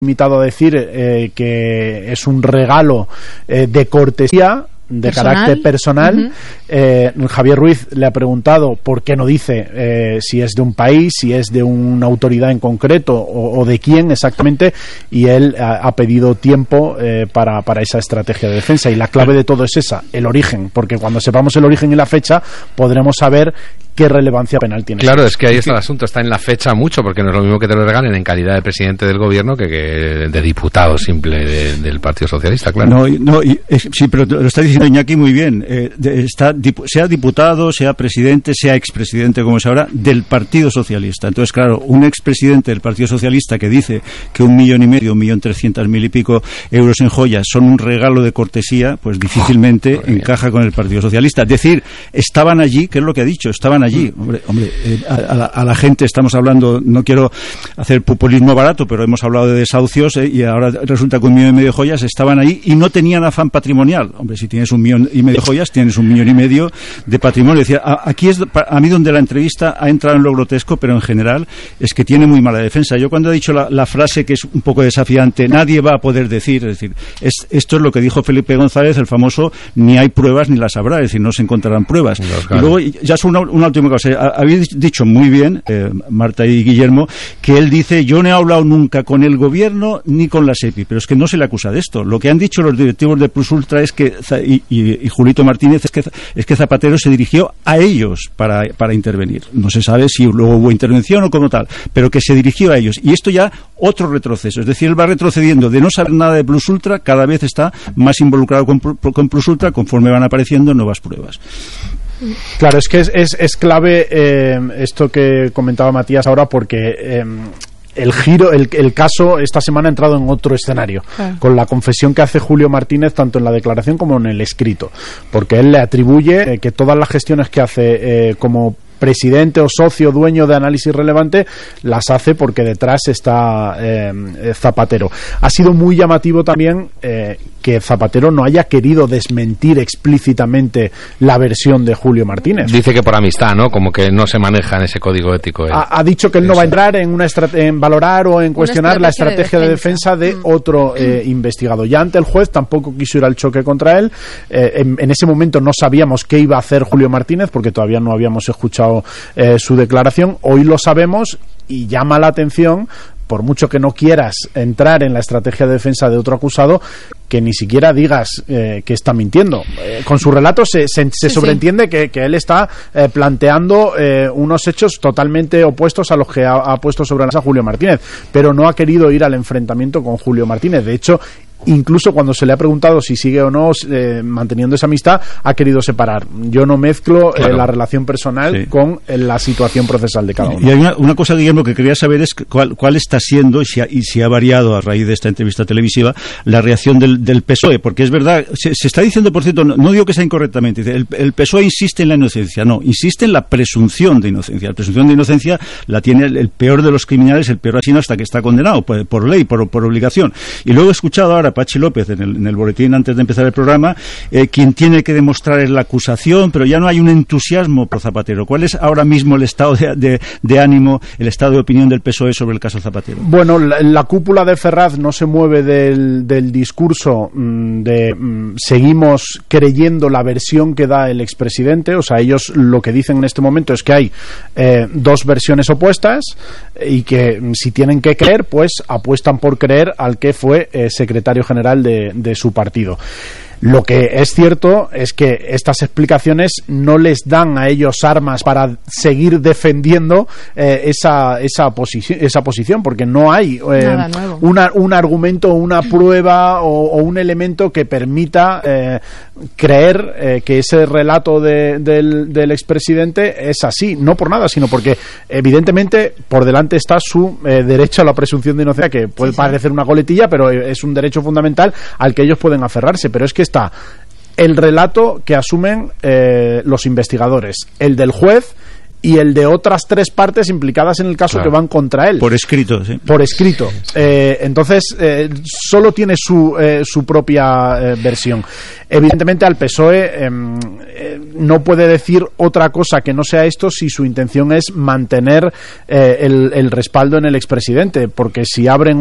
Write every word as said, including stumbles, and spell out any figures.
limitado a decir eh, que es un regalo eh, de cortesía, de personal. carácter personal. Uh-huh. eh, Javier Ruiz le ha preguntado por qué no dice eh, si es de un país, si es de una autoridad en concreto o, o de quién exactamente, y él ha, ha pedido tiempo eh, para, para esa estrategia de defensa, y la clave de todo es esa, el origen, porque cuando sepamos el origen y la fecha podremos saber qué relevancia penal tiene. Claro, es que ahí está el asunto, está en la fecha mucho, porque no es lo mismo que te lo regalen en calidad de presidente del gobierno que, que de diputado simple de, del Partido Socialista, claro. No, no y, eh, sí, pero lo está diciendo Iñaki muy bien. Eh, de, está, dip, sea diputado, sea presidente, sea expresidente, como es ahora, del Partido Socialista. Entonces, claro, un expresidente del Partido Socialista que dice que un millón y medio, un millón trescientos mil y pico euros en joyas son un regalo de cortesía, pues difícilmente oh, encaja con el Partido Socialista. Es decir, estaban allí, que es lo que ha dicho, estaban allí. Hombre, hombre eh, a, a, la, a la gente estamos hablando, no quiero hacer populismo barato, pero hemos hablado de desahucios eh, y ahora resulta que un millón y medio de joyas estaban ahí y no tenían afán patrimonial. Hombre, si tienes un millón y medio de joyas, tienes un millón y medio de patrimonio. Decía, a, aquí es a mí donde la entrevista ha entrado en lo grotesco, pero en general es que tiene muy mala defensa. Yo cuando he dicho la, la frase que es un poco desafiante, nadie va a poder decir, es decir, es, esto es lo que dijo Felipe González, el famoso, ni hay pruebas ni las habrá, es decir, no se encontrarán pruebas. Los y luego, ya es una, una última cosa, habéis dicho muy bien, eh, Marta y Guillermo, que él dice, yo no he hablado nunca con el gobierno ni con la SEPI, pero es que no se le acusa de esto. Lo que han dicho los directivos de Plus Ultra es que, y, y, y Julito Martínez, es que, es que Zapatero se dirigió a ellos para, para intervenir. No se sabe si luego hubo intervención o como tal, pero que se dirigió a ellos. Y esto ya, otro retroceso. Es decir, él va retrocediendo de no saber nada de Plus Ultra, cada vez está más involucrado con, con Plus Ultra conforme van apareciendo nuevas pruebas. Claro, es que es, es, es clave eh, esto que comentaba Matías ahora, porque eh, el giro, el, el caso esta semana ha entrado en otro escenario, claro, con la confesión que hace Julio Martínez tanto en la declaración como en el escrito, porque él le atribuye eh, que todas las gestiones que hace eh, como presidente o socio dueño de Análisis Relevante las hace porque detrás está eh, Zapatero. Ha sido muy llamativo también eh, que Zapatero no haya querido desmentir explícitamente la versión de Julio Martínez. Dice que por amistad, ¿no? Como que no se maneja en ese código ético. Eh. Ha, ha dicho que él no va a entrar en una estrate- en valorar o en cuestionar estrategia la estrategia de defensa de, defensa de otro eh, investigado. Ya ante el juez tampoco quiso ir al choque contra él. Eh, en, en ese momento no sabíamos qué iba a hacer Julio Martínez porque todavía no habíamos escuchado Eh, su declaración. Hoy lo sabemos y llama la atención, por mucho que no quieras entrar en la estrategia de defensa de otro acusado, que ni siquiera digas eh, que está mintiendo. Eh, con su relato se, se, se sí, sobreentiende sí. Que, que él está eh, planteando eh, unos hechos totalmente opuestos a los que ha, ha puesto sobre la mesa Julio Martínez, pero no ha querido ir al enfrentamiento con Julio Martínez. De hecho, incluso cuando se le ha preguntado si sigue o no eh, manteniendo esa amistad, ha querido separar. Yo no mezclo claro. eh, la relación personal sí. con eh, la situación procesal de cada uno. Y hay una, una cosa, Guillermo, que quería saber es cuál, cuál está siendo y si, ha, y si ha variado a raíz de esta entrevista televisiva la reacción del, del P S O E, porque es verdad, se, se está diciendo, por cierto, no, no digo que sea incorrectamente, el, el P S O E insiste en la inocencia, no, insiste en la presunción de inocencia. La presunción de inocencia la tiene el, el peor de los criminales, el peor asesino hasta que está condenado, por, por ley, por, por obligación. Y luego he escuchado ahora Pachi López en el, en el boletín antes de empezar el programa, eh, quien tiene que demostrar es la acusación, pero ya no hay un entusiasmo pro Zapatero. ¿Cuál es ahora mismo el estado de, de, de ánimo, el estado de opinión del P S O E sobre el caso Zapatero? Bueno, la, la cúpula de Ferraz no se mueve del, del discurso mmm, de mmm, seguimos creyendo la versión que da el expresidente. O sea, ellos lo que dicen en este momento es que hay eh, dos versiones opuestas y que mmm, si tienen que creer, pues apuestan por creer al que fue eh, secretario general de, de su partido. Lo que es cierto es que estas explicaciones no les dan a ellos armas para seguir defendiendo eh, esa esa, posi- esa posición, porque no hay eh, una, un argumento, una prueba o, o un elemento que permita eh, creer eh, que ese relato de, del, del expresidente es así, no por nada, sino porque evidentemente por delante está su eh, derecho a la presunción de inocencia, que puede sí, sí. parecer una coletilla, pero es un derecho fundamental al que ellos pueden aferrarse. Pero es que está el relato que asumen eh, los investigadores, el del juez y el de otras tres partes implicadas en el caso claro. que van contra él. Por escrito, sí. Por escrito. Eh, entonces, eh, solo tiene su, eh, su propia eh, versión. Evidentemente, al P S O E eh, eh, no puede decir otra cosa que no sea esto si su intención es mantener eh, el, el respaldo en el expresidente, porque si abren